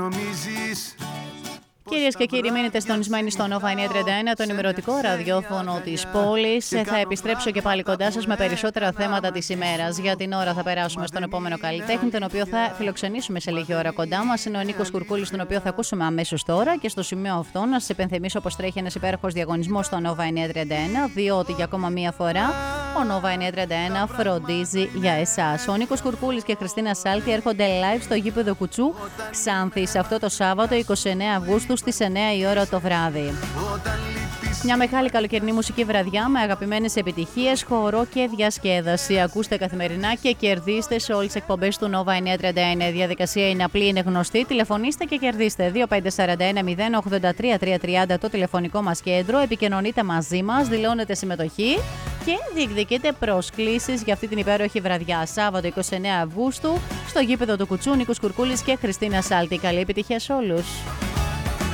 Κυρίες και κύριοι, μείνετε στονισμένοι στο Nova 931, το ενημερωτικό ραδιόφωνο της πόλης. Θα επιστρέψω και πάλι κοντά σας με περισσότερα θέματα της ημέρας. Για την ώρα θα περάσουμε στον επόμενο καλλιτέχνη, τον οποίο θα φιλοξενήσουμε σε λίγη ώρα κοντά μας. Είναι ο Νίκος Κουρκούλης, τον οποίο θα ακούσουμε αμέσως τώρα. Και στο σημείο αυτό να σας υπενθυμίσω πως τρέχει ένας υπέροχος διαγωνισμός στο Nova 931, διότι για ακόμα μία φορά ο Nova 931 φροντίζει για εσάς. Ο Νίκος Κουρκούλης και η Χριστίνα Σάλτη έρχονται live στο γήπεδο Κουτσού Ξάνθης αυτό το Σάββατο 29 Αυγούστου στις 9 η ώρα το βράδυ. Μια μεγάλη καλοκαιρινή μουσική βραδιά με αγαπημένες επιτυχίες, χορό και διασκέδαση. Ακούστε καθημερινά και κερδίστε σε όλες τις εκπομπές του Nova 931. Η διαδικασία είναι απλή, είναι γνωστή. Τηλεφωνήστε και κερδίστε. 2541 083 330 το τηλεφωνικό μας κέντρο. Επικοινωνείτε μαζί μας, δηλώνετε συμμετοχή και διεκδικείτε προσκλήσεις για αυτή την υπέροχη βραδιά. Σάββατο 29 Αυγούστου στο γήπεδο του Κουτσού, Νίκος Κουρκούλης και Χριστίνα Σάλτη. Καλή επιτυχία σε όλους.